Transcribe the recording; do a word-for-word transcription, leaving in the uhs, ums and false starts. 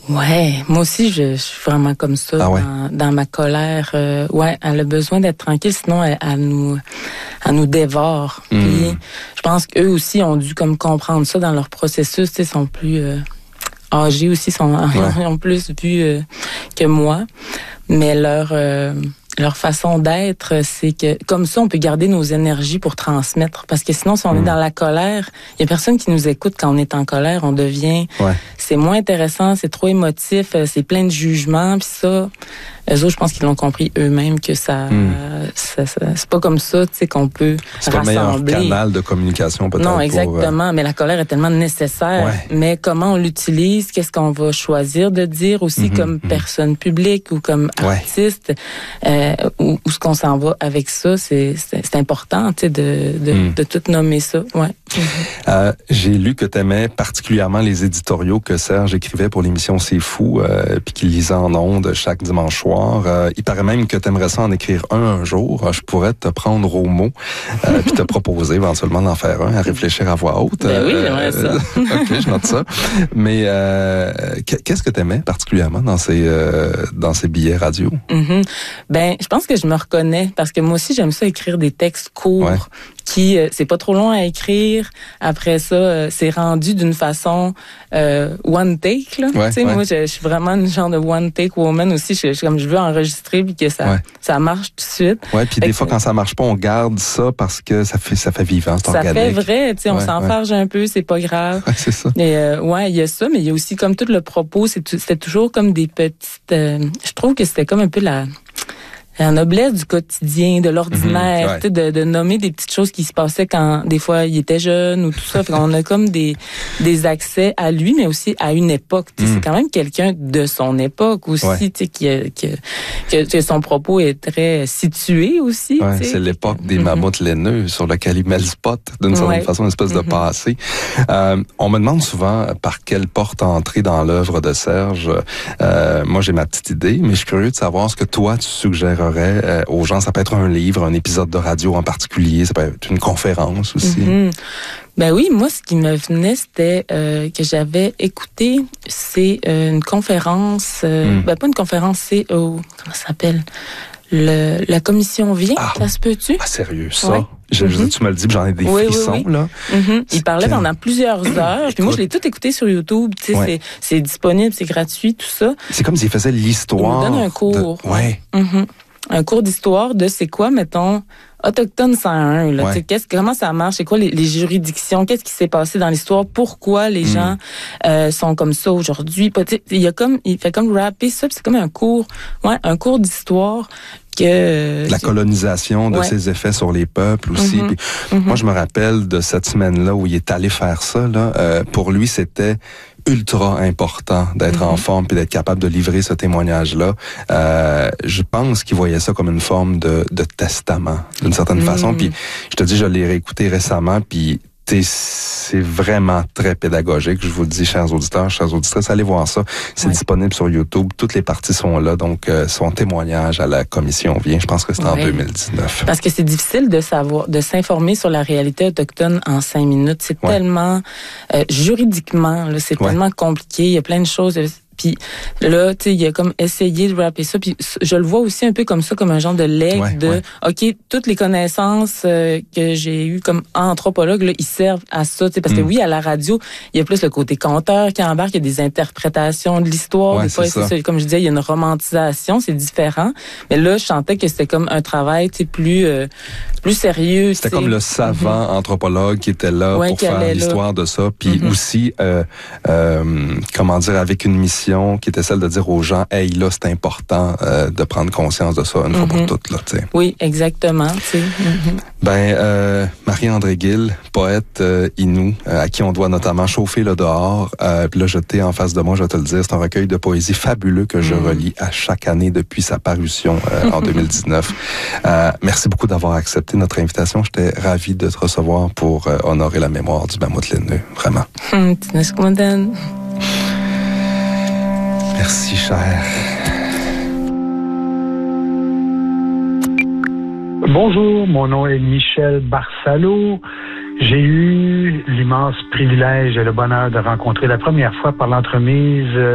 Ouais, moi aussi, je, je suis vraiment comme ça ah ouais. dans, dans ma colère. Euh, ouais, elle a besoin d'être tranquille, sinon elle, elle nous, elle nous dévore. Mm. Puis, je pense qu'eux aussi ont dû comme comprendre ça dans leur processus. Tu sais, sont plus euh, âgés aussi, sont ouais. ont plus vu euh, que moi, mais leur euh, leur façon d'être, c'est que comme ça, on peut garder nos énergies pour transmettre. Parce que sinon, si on mmh. est dans la colère, il y a personne qui nous écoute quand on est en colère. On devient... Ouais. C'est moins intéressant, c'est trop émotif, c'est plein de jugements. Puis ça, eux autres, je pense qu'ils l'ont compris eux-mêmes que ça, mmh. ça, ça... C'est pas comme ça, tu sais, qu'on peut c'est rassembler. C'est pas le meilleur canal de communication, peut-être. Non, exactement. Pour, euh... Mais la colère est tellement nécessaire. Ouais. Mais comment on l'utilise, qu'est-ce qu'on va choisir de dire aussi mmh. comme mmh. personne publique ou comme ouais. artiste, euh, où, où ce qu'on s'en va avec ça, c'est, c'est, c'est important, tu sais, de, de, mmh. de tout nommer ça. Ouais. Mmh. Euh, j'ai lu que tu aimais particulièrement les éditoriaux que Serge écrivait pour l'émission C'est Fou, euh, puis qu'il lisait en ondes chaque dimanche soir. Euh, il paraît même que tu aimerais ça en écrire un un jour. Je pourrais te prendre au mot, euh, puis te proposer éventuellement d'en faire un, à réfléchir à voix haute. Ben oui, j'aimerais ça. OK, je note ça. Mais euh, qu'est-ce que tu aimais particulièrement dans ces, euh, dans ces billets radio? Mm-hmm. Ben, je pense que je me reconnais, parce que moi aussi, j'aime ça écrire des textes courts. Ouais. Qui euh, c'est pas trop long à écrire. Après ça, euh, c'est rendu d'une façon euh, one take là. Ouais, tu sais, ouais. moi, je, je suis vraiment une genre de one take woman aussi. Je, je, comme je veux enregistrer puis que ça, ouais. ça marche tout de suite. Ouais, puis des fois quand ça marche pas, on garde ça parce que ça fait ça fait vivant, c'est ça organique. fait vrai. Tu sais, on ouais, s'enfarge ouais. un peu, c'est pas grave. Ouais, c'est ça. Et euh, ouais, il y a ça, mais il y a aussi comme tout le propos. C'est c'était toujours comme des petites. Euh, je trouve que c'était comme un peu la. La noblesse du quotidien, de l'ordinaire, mmh, ouais. de, de nommer des petites choses qui se passaient quand des fois il était jeune ou tout ça. Fait qu'on a comme des des accès à lui, mais aussi à une époque. Mmh. C'est quand même quelqu'un de son époque aussi, ouais. qui, a, qui a, que, que son propos est très situé aussi. Ouais, c'est l'époque des mmh. mammouths laineux sur lequel il met le spot d'une certaine ouais. façon, une espèce mmh. de passé. Euh, on me demande souvent par quelle porte entrer dans l'œuvre de Serge. Euh, moi, j'ai ma petite idée, mais je suis curieux de savoir ce que toi tu suggérerais Euh, aux gens. Ça peut être un livre, un épisode de radio en particulier, ça peut être une conférence aussi. Mm-hmm. Ben oui, moi, ce qui me venait, c'était euh, que j'avais écouté, c'est euh, une conférence, euh, mm. ben pas une conférence, c'est, oh, comment ça s'appelle? Le, la commission vient, ah. ça se peut-tu? Ah, sérieux, ça? Ouais. Je, mm-hmm. je, tu me le dis, j'en ai des oui, frissons, oui, oui. là. Mm-hmm. Il parlait pendant plusieurs heures. Puis moi, je l'ai tout écouté sur YouTube. Tu sais, ouais. c'est, c'est disponible, c'est gratuit, tout ça. C'est comme s'il faisait l'histoire. Il nous donne un cours. De... Ouais. Mm-hmm. Un cours d'histoire de c'est quoi, mettons, Autochtone cent un. Là, ouais. qu'est-ce, comment ça marche? C'est quoi les, les juridictions? Qu'est-ce qui s'est passé dans l'histoire? Pourquoi les mm. gens euh, sont comme ça aujourd'hui? Il y a comme, il fait comme rapper ça, puis c'est comme un cours, ouais, un cours d'histoire. Que, la colonisation de ouais. ses effets sur les peuples aussi. Mm-hmm. Puis, mm-hmm. Moi, je me rappelle de cette semaine-là où il est allé faire ça. Là. Euh, pour lui, c'était ultra important d'être mm-hmm. en forme puis d'être capable de livrer ce témoignage-là. Euh, je pense qu'il voyait ça comme une forme de, de testament, d'une certaine mm-hmm. façon. Puis je te dis, je l'ai réécouté récemment, puis c'est vraiment très pédagogique. Je vous le dis, chers auditeurs, chères auditrices, allez voir ça. C'est ouais. disponible sur YouTube. Toutes les parties sont là. Donc, euh, son témoignage à la commission vient. Je pense que c'est ouais. en deux mille dix-neuf. Parce que c'est difficile de savoir, de s'informer sur la réalité autochtone en cinq minutes. C'est ouais. tellement, euh, juridiquement, là, c'est ouais. tellement compliqué. Il y a plein de choses. Puis là, tu sais, il a comme essayé de rapper ça. Puis je le vois aussi un peu comme ça, comme un genre de legs ouais, de, ouais. OK, toutes les connaissances euh, que j'ai eues comme anthropologue, là, ils servent à ça. Tu sais, parce mm. que oui, à la radio, il y a plus le côté conteur qui embarque, il y a des interprétations de l'histoire. Ouais, des fois, c'est ça. C'est, comme je disais, il y a une romantisation, c'est différent. Mais là, je sentais que c'était comme un travail, tu sais, plus euh, plus sérieux. C'était comme le savant mm-hmm. anthropologue qui était là ouais, pour faire l'histoire là. de ça. Puis mm-hmm. aussi, euh, euh, comment dire, avec une mission qui était celle de dire aux gens, hey, là, c'est important euh, de prendre conscience de ça une mm-hmm. fois pour toutes, là, tu sais. Oui, exactement, tu sais. Mm-hmm. Ben, euh, Marie-André Gill, poète euh, Innu, euh, à qui on doit notamment chauffer le dehors. Euh, Puis là, je t'ai en face de moi, je vais te le dire, c'est un recueil de poésie fabuleux que je mm. relis à chaque année depuis sa parution euh, en deux mille dix-neuf. Euh, merci beaucoup d'avoir accepté notre invitation. J'étais ravi de te recevoir pour euh, honorer la mémoire du mammouth laineux, vraiment. Mm, Merci, cher. Bonjour, mon nom est Michel Barsalo. J'ai eu l'immense privilège et le bonheur de rencontrer la première fois par l'entremise